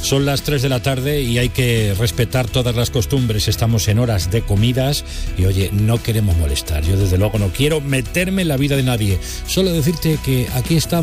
Son las 3 de la tarde y hay que respetar todas las costumbres. Estamos en horas de comidas y, oye, no queremos molestar. Yo, desde luego, no quiero meterme en la vida de nadie. Solo decirte que aquí estamos.